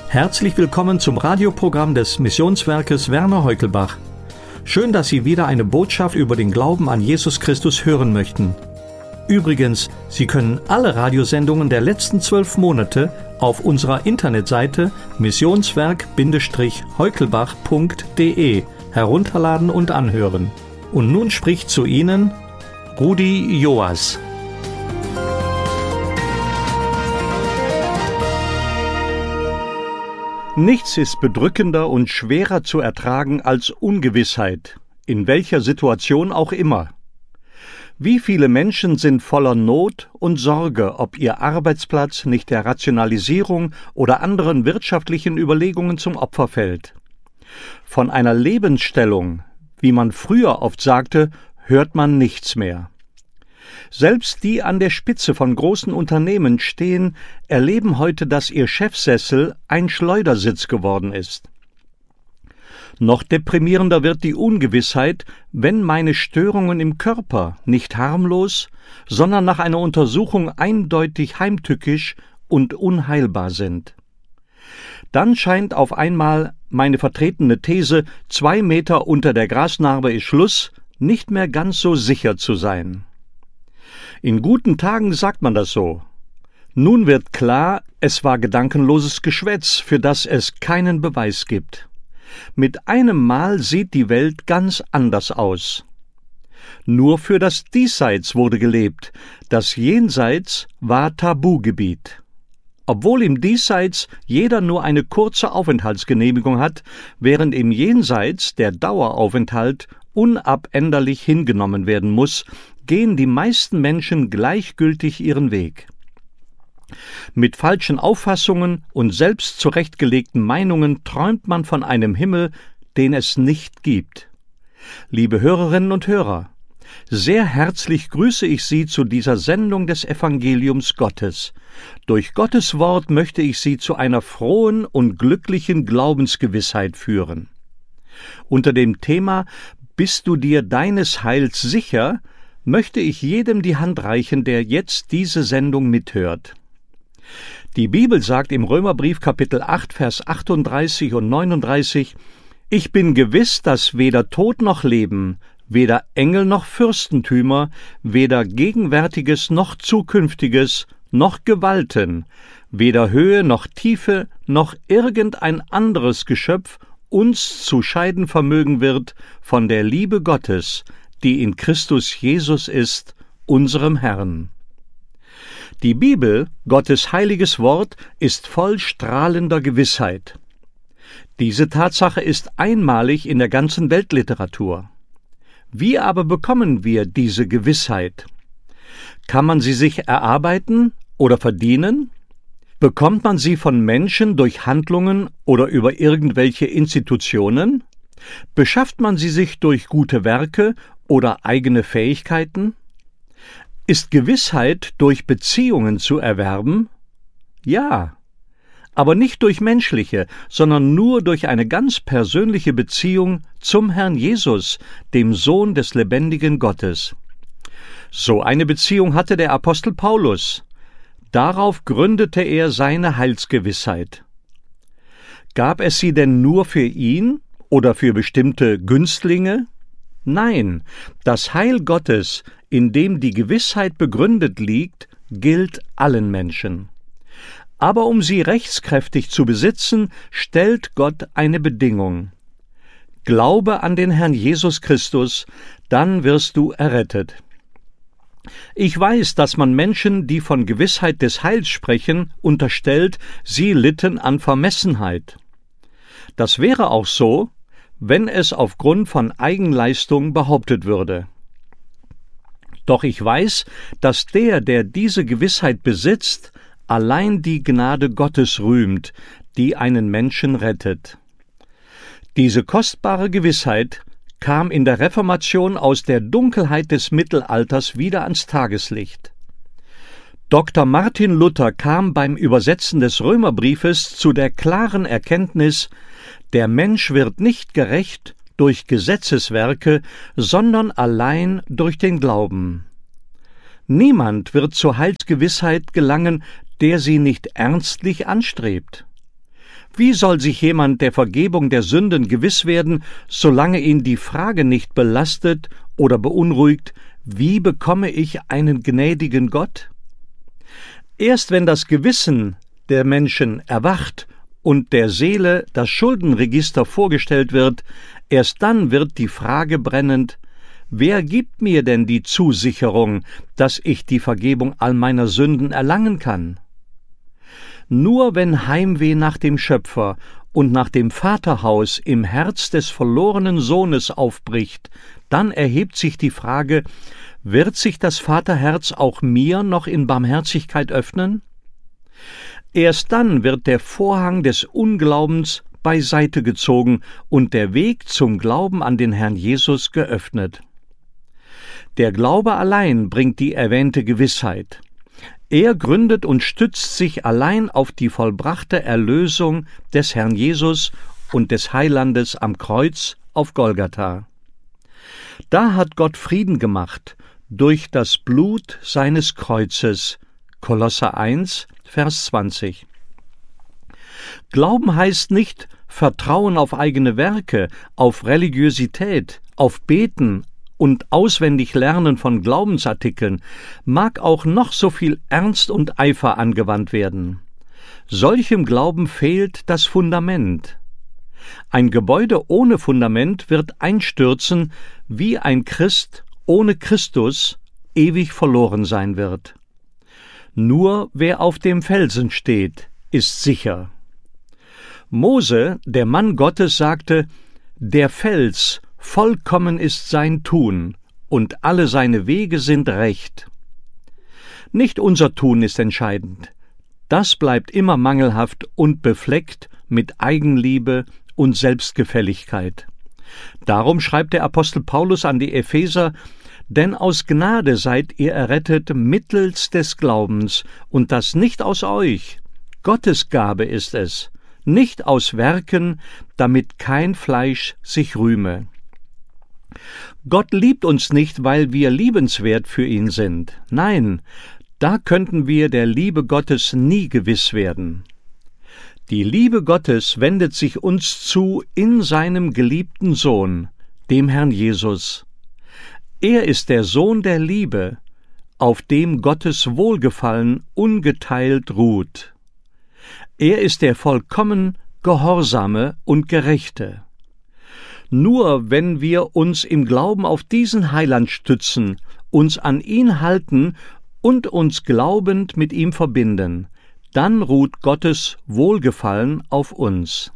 Herzlich willkommen zum Radioprogramm des Missionswerkes Werner Heukelbach. Schön, dass Sie wieder eine Botschaft über den Glauben an Jesus Christus hören möchten. Übrigens, Sie können alle Radiosendungen der letzten 12 Monate auf unserer Internetseite missionswerk-heukelbach.de herunterladen und anhören. Und nun spricht zu Ihnen Rudi Joas. Nichts ist bedrückender und schwerer zu ertragen als Ungewissheit, in welcher Situation auch immer. Wie viele Menschen sind voller Not und Sorge, ob ihr Arbeitsplatz nicht der Rationalisierung oder anderen wirtschaftlichen Überlegungen zum Opfer fällt. Von einer Lebensstellung, wie man früher oft sagte, hört man nichts mehr. Selbst die an der Spitze von großen Unternehmen stehen, erleben heute, dass ihr Chefsessel ein Schleudersitz geworden ist. Noch deprimierender wird die Ungewissheit, wenn meine Störungen im Körper nicht harmlos, sondern nach einer Untersuchung eindeutig heimtückisch und unheilbar sind. Dann scheint auf einmal meine vertretene These, 2 Meter unter der Grasnarbe ist Schluss, nicht mehr ganz so sicher zu sein. In guten Tagen sagt man das so. Nun wird klar, es war gedankenloses Geschwätz, für das es keinen Beweis gibt. Mit einem Mal sieht die Welt ganz anders aus. Nur für das Diesseits wurde gelebt, das Jenseits war Tabugebiet. Obwohl im Diesseits jeder nur eine kurze Aufenthaltsgenehmigung hat, während im Jenseits der Daueraufenthalt unabänderlich hingenommen werden muss, gehen die meisten Menschen gleichgültig ihren Weg. Mit falschen Auffassungen und selbst zurechtgelegten Meinungen träumt man von einem Himmel, den es nicht gibt. Liebe Hörerinnen und Hörer, sehr herzlich grüße ich Sie zu dieser Sendung des Evangeliums Gottes. Durch Gottes Wort möchte ich Sie zu einer frohen und glücklichen Glaubensgewissheit führen. Unter dem Thema »Bist du dir deines Heils sicher?« möchte ich jedem die Hand reichen, der jetzt diese Sendung mithört. Die Bibel sagt im Römerbrief Kapitel 8, Vers 38 und 39, »Ich bin gewiss, dass weder Tod noch Leben, weder Engel noch Fürstentümer, weder Gegenwärtiges noch Zukünftiges, noch Gewalten, weder Höhe noch Tiefe, noch irgendein anderes Geschöpf uns zu scheiden vermögen wird von der Liebe Gottes, die in Christus Jesus ist, unserem Herrn.« Die Bibel, Gottes heiliges Wort, ist voll strahlender Gewissheit. Diese Tatsache ist einmalig in der ganzen Weltliteratur. Wie aber bekommen wir diese Gewissheit? Kann man sie sich erarbeiten oder verdienen? Bekommt man sie von Menschen durch Handlungen oder über irgendwelche Institutionen? Beschafft man sie sich durch gute Werke oder eigene Fähigkeiten? Ist Gewissheit durch Beziehungen zu erwerben? Ja, aber nicht durch menschliche, sondern nur durch eine ganz persönliche Beziehung zum Herrn Jesus, dem Sohn des lebendigen Gottes. So eine Beziehung hatte der Apostel Paulus. Darauf gründete er seine Heilsgewissheit. Gab es sie denn nur für ihn oder für bestimmte Günstlinge? Nein, das Heil Gottes, in dem die Gewissheit begründet liegt, gilt allen Menschen. Aber um sie rechtskräftig zu besitzen, stellt Gott eine Bedingung. Glaube an den Herrn Jesus Christus, dann wirst du errettet. Ich weiß, dass man Menschen, die von Gewissheit des Heils sprechen, unterstellt, sie litten an Vermessenheit. Das wäre auch so, wenn es aufgrund von Eigenleistung behauptet würde. Doch ich weiß, dass der diese Gewissheit besitzt, allein die Gnade Gottes rühmt, die einen Menschen rettet. Diese kostbare Gewissheit kam in der Reformation aus der Dunkelheit des Mittelalters wieder ans Tageslicht. Dr. Martin Luther kam beim Übersetzen des Römerbriefes zu der klaren Erkenntnis, der Mensch wird nicht gerecht durch Gesetzeswerke, sondern allein durch den Glauben. Niemand wird zur Heilsgewissheit gelangen, der sie nicht ernstlich anstrebt. Wie soll sich jemand der Vergebung der Sünden gewiss werden, solange ihn die Frage nicht belastet oder beunruhigt, wie bekomme ich einen gnädigen Gott? Erst wenn das Gewissen der Menschen erwacht und der Seele das Schuldenregister vorgestellt wird, erst dann wird die Frage brennend: Wer gibt mir denn die Zusicherung, dass ich die Vergebung all meiner Sünden erlangen kann? Nur wenn Heimweh nach dem Schöpfer und nach dem Vaterhaus im Herz des verlorenen Sohnes aufbricht, dann erhebt sich die Frage: Wird sich das Vaterherz auch mir noch in Barmherzigkeit öffnen? Erst dann wird der Vorhang des Unglaubens beiseite gezogen und der Weg zum Glauben an den Herrn Jesus geöffnet. Der Glaube allein bringt die erwähnte Gewissheit. Er gründet und stützt sich allein auf die vollbrachte Erlösung des Herrn Jesus und des Heilandes am Kreuz auf Golgatha. Da hat Gott Frieden gemacht durch das Blut seines Kreuzes. Kolosser 1, Vers 20. Glauben heißt nicht Vertrauen auf eigene Werke, auf Religiosität, auf Beten und auswendig Lernen von Glaubensartikeln, mag auch noch so viel Ernst und Eifer angewandt werden. Solchem Glauben fehlt das Fundament. Ein Gebäude ohne Fundament wird einstürzen, wie ein Christ ohne Christus ewig verloren sein wird. Nur wer auf dem Felsen steht, ist sicher. Mose, der Mann Gottes, sagte: Der Fels, vollkommen ist sein Tun, und alle seine Wege sind recht. Nicht unser Tun ist entscheidend. Das bleibt immer mangelhaft und befleckt mit Eigenliebe und Selbstgefälligkeit. Darum schreibt der Apostel Paulus an die Epheser: Denn aus Gnade seid ihr errettet mittels des Glaubens, und das nicht aus euch. Gottes Gabe ist es, nicht aus Werken, damit kein Fleisch sich rühme. Gott liebt uns nicht, weil wir liebenswert für ihn sind. Nein, da könnten wir der Liebe Gottes nie gewiss werden. Die Liebe Gottes wendet sich uns zu in seinem geliebten Sohn, dem Herrn Jesus. Er ist der Sohn der Liebe, auf dem Gottes Wohlgefallen ungeteilt ruht. Er ist der vollkommen Gehorsame und Gerechte. Nur wenn wir uns im Glauben auf diesen Heiland stützen, uns an ihn halten und uns glaubend mit ihm verbinden, dann ruht Gottes Wohlgefallen auf uns.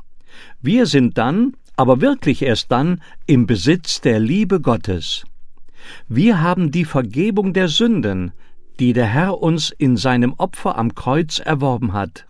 Wir sind dann, aber wirklich erst dann, im Besitz der Liebe Gottes. Wir haben die Vergebung der Sünden, die der Herr uns in seinem Opfer am Kreuz erworben hat.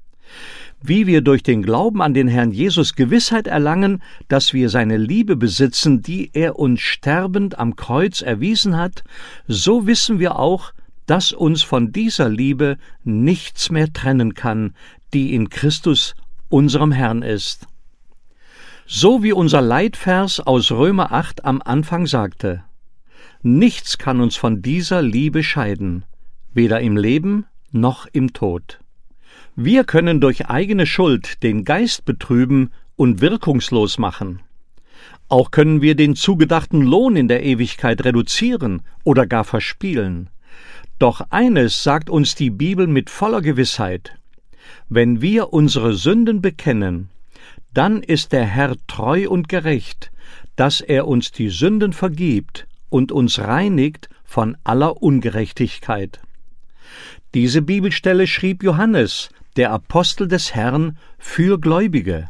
Wie wir durch den Glauben an den Herrn Jesus Gewissheit erlangen, dass wir seine Liebe besitzen, die er uns sterbend am Kreuz erwiesen hat, so wissen wir auch, dass uns von dieser Liebe nichts mehr trennen kann, die in Christus unserem Herrn ist. So wie unser Leitvers aus Römer 8 am Anfang sagte: Nichts kann uns von dieser Liebe scheiden, weder im Leben noch im Tod. Wir können durch eigene Schuld den Geist betrüben und wirkungslos machen. Auch können wir den zugedachten Lohn in der Ewigkeit reduzieren oder gar verspielen. Doch eines sagt uns die Bibel mit voller Gewissheit: Wenn wir unsere Sünden bekennen, dann ist der Herr treu und gerecht, dass er uns die Sünden vergibt und uns reinigt von aller Ungerechtigkeit. Diese Bibelstelle schrieb Johannes, der Apostel des Herrn, für Gläubige.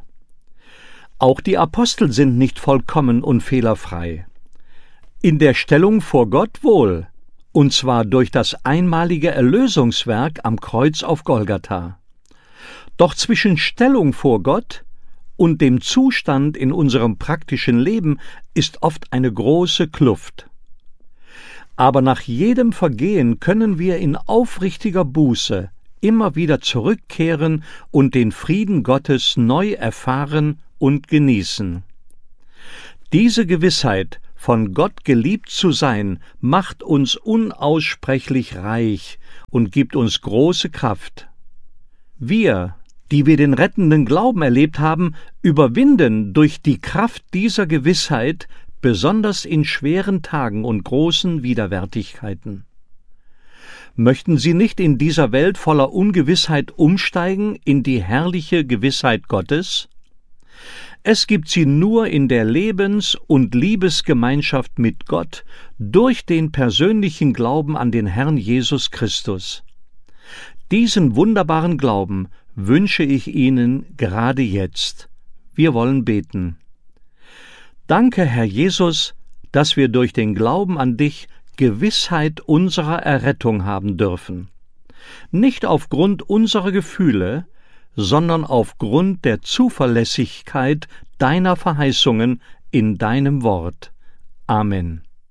Auch die Apostel sind nicht vollkommen und fehlerfrei. In der Stellung vor Gott wohl, und zwar durch das einmalige Erlösungswerk am Kreuz auf Golgatha. Doch zwischen Stellung vor Gott und dem Zustand in unserem praktischen Leben ist oft eine große Kluft. Aber nach jedem Vergehen können wir in aufrichtiger Buße immer wieder zurückkehren und den Frieden Gottes neu erfahren und genießen. Diese Gewissheit, von Gott geliebt zu sein, macht uns unaussprechlich reich und gibt uns große Kraft. Wir, die wir den rettenden Glauben erlebt haben, überwinden durch die Kraft dieser Gewissheit, besonders in schweren Tagen und großen Widerwärtigkeiten. Möchten Sie nicht in dieser Welt voller Ungewissheit umsteigen in die herrliche Gewissheit Gottes? Es gibt sie nur in der Lebens- und Liebesgemeinschaft mit Gott durch den persönlichen Glauben an den Herrn Jesus Christus. Diesen wunderbaren Glauben wünsche ich Ihnen gerade jetzt. Wir wollen beten. Danke, Herr Jesus, dass wir durch den Glauben an dich Gewissheit unserer Errettung haben dürfen. Nicht aufgrund unserer Gefühle, sondern aufgrund der Zuverlässigkeit deiner Verheißungen in deinem Wort. Amen.